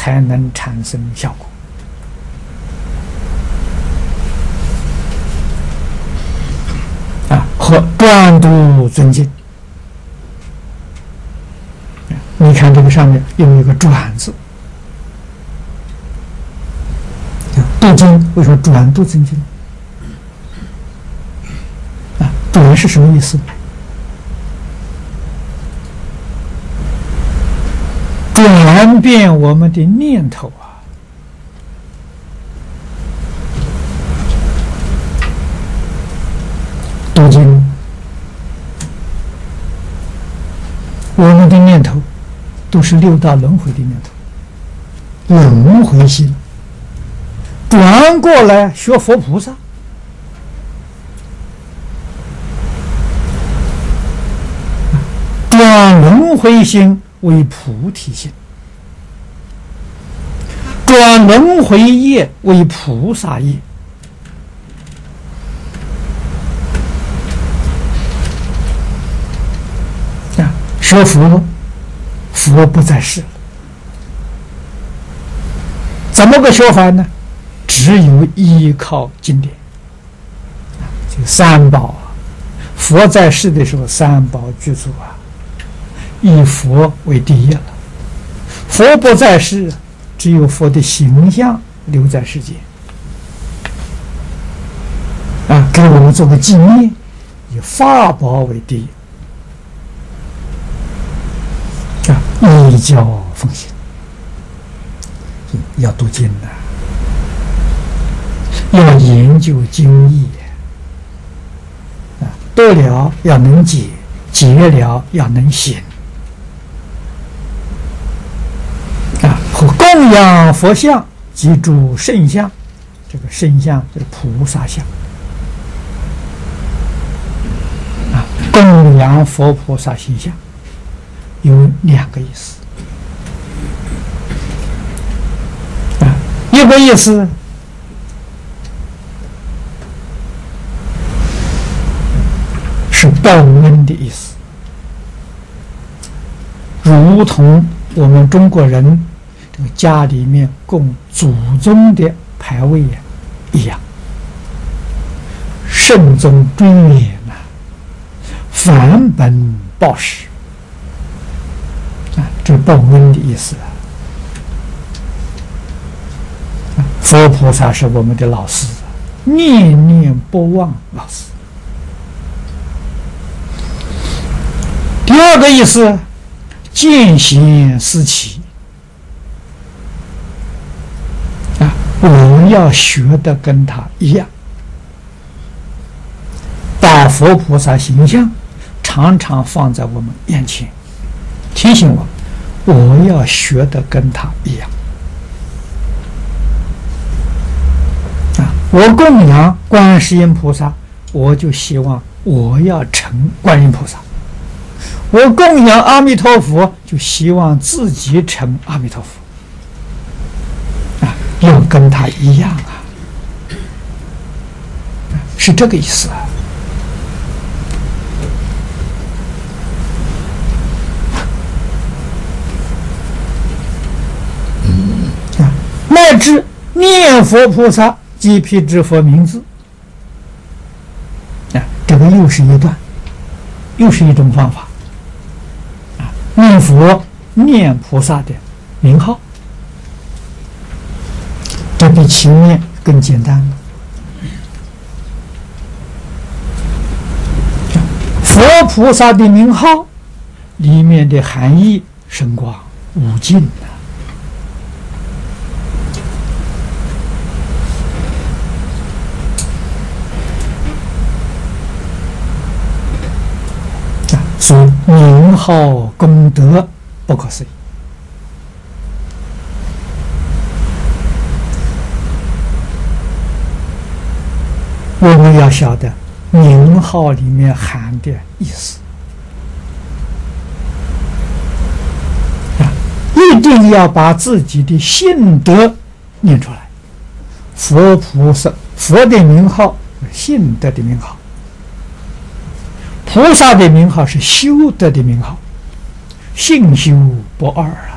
才能产生效果。和专读尊敬。你看这个上面有一个转字，读经为什么转读尊敬？转是什么意思？转变我们的念头啊！读经，我们的念头都是六道轮回的念头，轮回心，转过来学佛菩萨，转轮回心为菩提心，转轮回业为菩萨业。学佛，佛不在世了，怎么个学法呢？只有依靠经典，这三宝啊，佛在世的时候，三宝具足啊，以佛为第一了。佛不在世，只有佛的形象留在世间啊，给我们做个纪念，以法宝为第一。依教奉行，要读经的，要研究经义得了要能解，解了要能行和供养佛像及诸圣像，这个圣像就是菩萨像供养佛菩萨形象。有两个意思一个意思是报恩的意思，如同我们中国人这个家里面供祖宗的牌位一样，慎终追远返本报时。这报恩的意思佛菩萨是我们的老师，念念不忘老师。第二个意思，见贤思齐我要学的跟他一样，把佛菩萨形象常常放在我们眼前，提醒我要学的跟他一样我供养观世音菩萨，我就希望我要成观音菩萨；我供养阿弥陀佛，就希望自己成阿弥陀佛要跟他一样是这个意思乃至念佛菩萨即辟支佛名字这个又是一段，又是一种方法念佛念菩萨的名号，这比前面更简单了。佛菩萨的名号里面的含义深广无尽所以名号功德不可思议。我们要晓得名号里面含的意思一定要把自己的性德念出来。佛菩萨，佛的名号性德的名号，菩萨的名号是修德的名号，性修不二